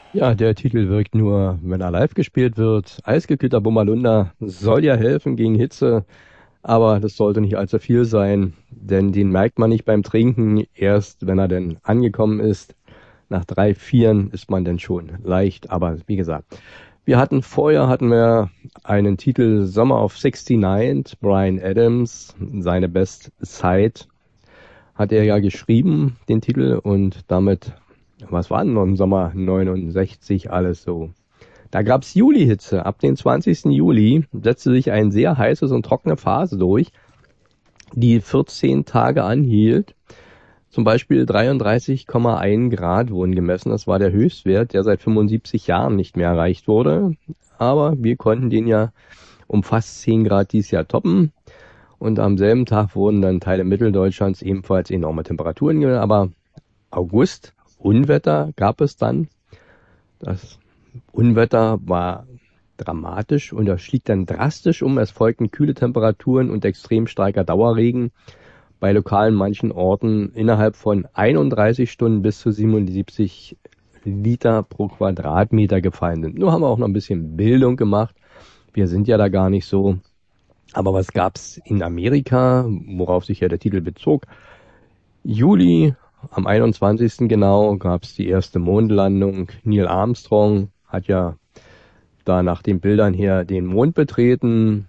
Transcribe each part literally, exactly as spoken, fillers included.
Ja, der Titel wirkt nur, wenn er live gespielt wird. Eisgekühlter Bommerlunder soll ja helfen gegen Hitze, aber das sollte nicht allzu viel sein, denn den merkt man nicht beim Trinken, erst wenn er denn angekommen ist. Nach drei, vieren ist man denn schon leicht, aber wie gesagt, wir hatten vorher hatten wir einen Titel Summer of sixty-nine, Bryan Adams, seine Best Side hat er ja geschrieben, den Titel, und damit, was war denn noch im Sommer neunundsechzig alles so? Da gab's Julihitze. Ab dem zwanzigsten Juli setzte sich eine sehr heiße und trockene Phase durch, die vierzehn Tage anhielt. Zum Beispiel dreiunddreißig Komma eins Grad wurden gemessen. Das war der Höchstwert, der seit fünfundsiebzig Jahren nicht mehr erreicht wurde. Aber wir konnten den ja um fast zehn Grad dieses Jahr toppen. Und am selben Tag wurden dann Teile Mitteldeutschlands ebenfalls enorme Temperaturen. Aber August, Unwetter gab es dann. Das Unwetter war dramatisch und das schlägt dann drastisch um. Es folgten kühle Temperaturen und extrem starker Dauerregen. Bei lokalen manchen Orten innerhalb von einunddreißig Stunden bis zu siebenundsiebzig Liter pro Quadratmeter gefallen sind. Nur haben wir auch noch ein bisschen Bildung gemacht. Wir sind ja da gar nicht so. Aber was gab's in Amerika, worauf sich ja der Titel bezog? Juli, am einundzwanzigsten genau, gab's die erste Mondlandung. Neil Armstrong hat ja da nach den Bildern her den Mond betreten.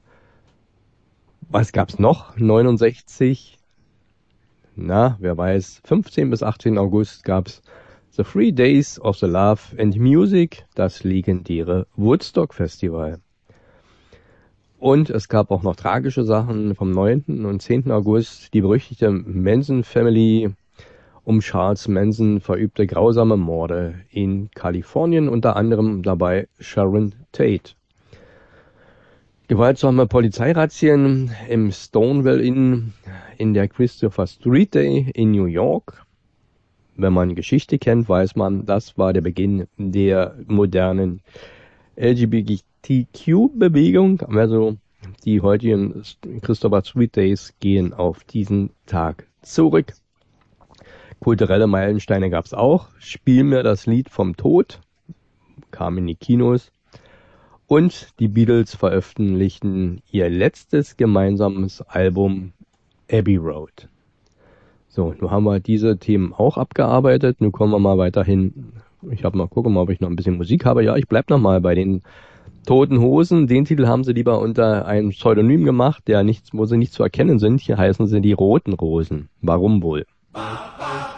Was gab's noch? neunundsechzig. Na, wer weiß. fünfzehnten bis achtzehnten August gab's The Three Days of the Love and Music, das legendäre Woodstock Festival. Und es gab auch noch tragische Sachen vom neunten und zehnten August. Die berüchtigte Manson Family um Charles Manson verübte grausame Morde in Kalifornien, unter anderem dabei Sharon Tate. Gewaltsame Polizeirazzien im Stonewall Inn in der Christopher Street Day in New York. Wenn man Geschichte kennt, weiß man, das war der Beginn der modernen L G B T Q-Bewegung. Also die heutigen Christopher Street Days gehen auf diesen Tag zurück. Kulturelle Meilensteine gab's auch. Spiel mir das Lied vom Tod, kam in die Kinos. Und die Beatles veröffentlichten ihr letztes gemeinsames Album Abbey Road. So, nun haben wir diese Themen auch abgearbeitet. Nun kommen wir mal weiterhin. Ich habe mal gucken, ob ich noch ein bisschen Musik habe. Ja, ich bleib noch mal bei den Toten Hosen. Den Titel haben sie lieber unter einem Pseudonym gemacht, der nichts, wo sie nicht zu erkennen sind. Hier heißen sie die Roten Rosen. Warum wohl?